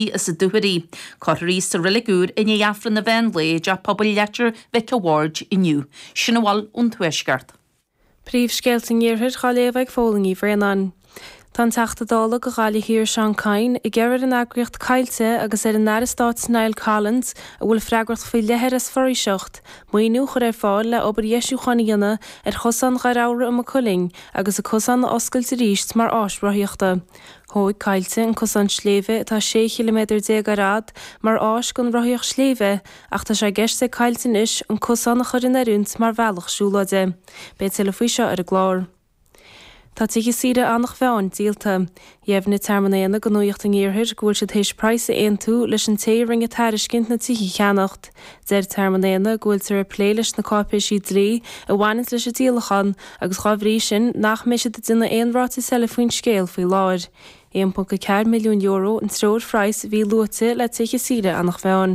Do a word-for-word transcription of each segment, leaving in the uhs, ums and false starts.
is a dúirí, choirí sa riligúr in éafran na bhein léid a pobl letter Vic Award inniu, sin bhil ún tuaisceart. Príomh sceilting iarthir chaléomh ag fólingaí bhreanan. Tá teachtadála go gála hir Sean Cain i gceir an agriocht cailte agus ar an Narastát Niall Collins a bhfuil freagracht faoi lethir as foríseocht, muoinú chur ar fáil le obair Iesú Chanaíonna ar chosan gharára am a chuling agus a cosan oscailte ríist mar áisbrothíochta. Thóid cailte an cosan sléimhe atá sé kilometr dé garad mar áis gon rothíoch sléimhe ach tá sé gceiste cailte is an cosan a chuir in arúnt mar bhealach siúlade. Bé til faoi seo ar a glár. Tá tuige siad annach bheáin díalta. Dhéimhna termnéana go nuocht an ggéirthir gúil si tééis praise aon tú leis an té ring a tairiscint na tuigi cheannacht. Déir termnéana gúil tar a pléiles na cápéisí dlí a bhhaint leis a díalachan agus chábhrí sin nach méise de duna éonráta telefoin scéal faoi láir. one point four milliún euro an tróir freiis bhí luate le tuige siad annach bheáin.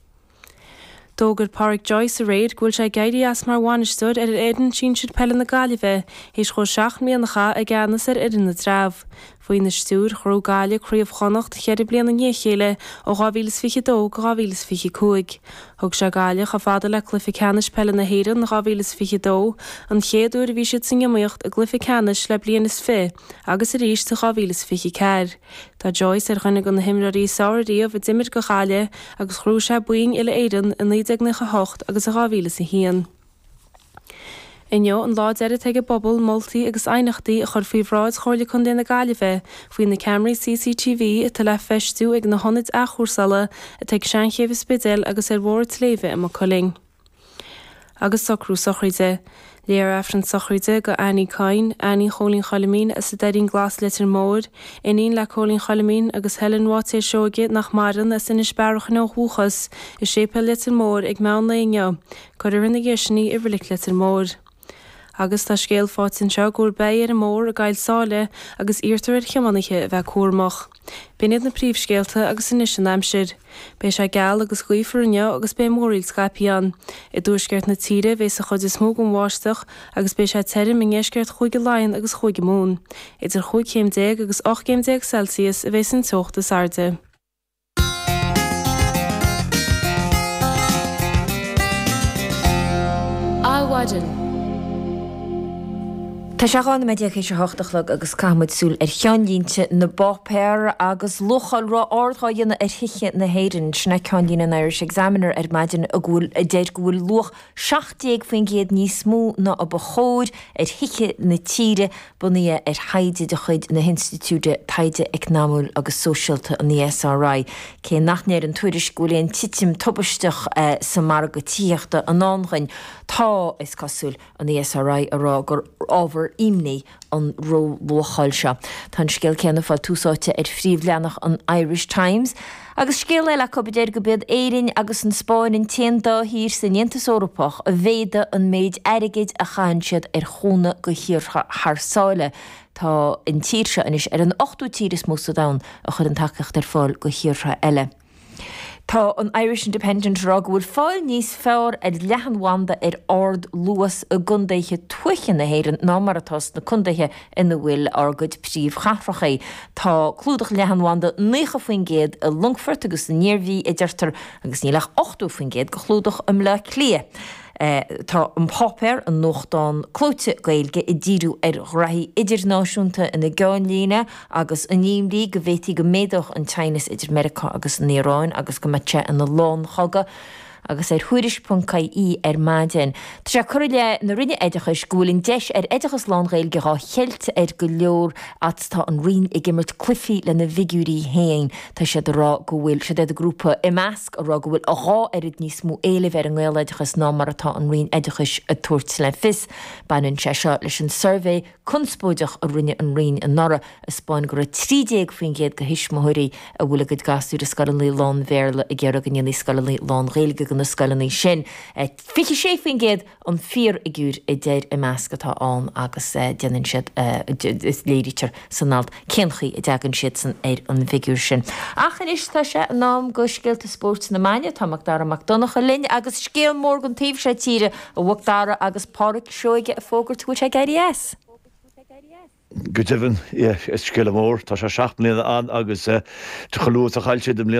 Dógur Pádraig Joyce a réid gúil sé gairí as mar bhainistúd ar éan sin siad pelle na Gaillimhe, hís chó seach míanacha a gceannas ar idir na trábh. Faoin na stúr chró Gaile críomh chonacht cheir blian na níchéile ó gáhílas fiche dó go gáhílas fiche cúig. Thug sé Gaile cha fada le glyficanis pelle na héireann na gáhílas fiche dó, an chéadúir bhí siad sin gmuocht a glyficanis le blian is fé, agus a ríist a gáhílas fiche ceir. Tá Joyce ar chuine go na himraí saoiríomh a dimir go Gaile agus chrú sé buin ile éan in nídeag na hocht agus a gáhílas a hían. Inneo an láid ar a teige bobbal, moltaí agus ainachtaí a chur faoi bhráid chóirla chun déna Gaillimhe, faoin na cameraí C C T V a tá le feistú ag na honid a chósala a teag seanchéh spidéil agus ar mhór tléimhe am a choling. Agus socrú sochraide. Léar afran sochraide go Annie Cain, Annie Cholín Chalamín is a deirín glas litir mór, inín le Cholín Chalamín agus Helen Watté seoige nach maran is inis barachan ó húchas i sépa litir mór ag meán na inne, chur ar ina ggéisinaí i bhric litir mór. Agus tá scéal fáin seo gúil bé ar a mór a gail sáile agus íartar ar cheamannaiche bheith cuamach. Bíad na príomhscéalta agus inis an aimsir. Bé sé geall agus gcuoifar agus bé móríil scapián. I dúsceart na tíre bhés a chud is smóg an bháisteach agus bé sé teirim in ggéisceart chuige láin agus chuige mún. Idir chuig céim déag agus och céim déag Celsius a bhés an tocht is airde. Áhaidan. Tá sé gána méideach é sé hochtachlog agus camid súil ar cheanlínte na bopéir agus lochail rá árdhaíanna ar hiiche na héireann sna ceanlín an Irish Examiner ar maidin a gúil a déir gúil loch seachtaigh faoin géad níos mó na a bachóir ar hiiche na tíre bunaí ar haide de chuid na Institúte Taide Eicneamúil agus Sóisialta an S R I. Cé nachnéir an tuairis gúilíonn titim tobaisteach sa mar go tíochta an áhain tá is cosúil an S R I ará gur ábhar imní an ró lochail se. Tá scéal ceanna fáil túsáte ar phríomhleannach an Irish Times. Agus scéal eile cobidéir go bead éireann agus an Spáin in téandá hír san Aontas Eorpach a bhéide an méid airigid a chainsead ar chóna go hiorcha thsáile. Tá in tíirse inis ar an ochtú tír is mósta dán a chud an takeacht ar fáil go hiorcha eile. Tá an Irish Independent rá bhfuil fáil níos fearr ar leathanhanda ar ard luas a gundaithe tuiche na héireann ná mar atás na cundaithe ina bhfuil argad príomh chafracha. Tá clúdach leathanhanda nícha faoin géad a lungfurt agus na níormhí i dteirtar agus nílach ochtú faoin géad go chlúdach am le clia. Tá an popper an nóchtán clúte gailge i ddíú ar raithí idirnáisiúnta ina gáinlíne agus an níomlí go bhhétí go méadach an Tainas idir America agus an Níráin agus go mate an na lán chaga agus ar thuiris punt C I ar maidin. Tá sé chuir le na rinne éidechas gúlinn deis ar éidechas lán gailge á cheilt ar go leor at tá an rion i gimmert clifí le na vigúí héin tá sé rá go bhfuil sé de grúpa i measc a rá go bhfuil a rá arid níos mú éileh ar an gáil éidechas ná mar atá an rion éidechas a tuairt le fis. Banan sé seo leis an survey chunspóideach a rinne an rion an nara a Spáin gur a trídéag faoin géad go hisismóirí a bhfuil go gasú a scalanlí lán bhéirla i ggéar gan ní scalanlí lán réilge na scalannaí sin. Fiche sé faoin géad an fíor i gúr i déir i meascatá an agus déanann siad is léirítear sanált cinchaí i deagann siad san ar an figúr sin. Achan is tá sé nám go scéalta sport na maine tá Macdara McDonagh linn agus scéal mór gon taobh sé tíre a bhachtara agus páric seoige a fógur tú sé gairí es. go dtíhann scéile mór tá sé seaach bliana an agus tu chalú a chailse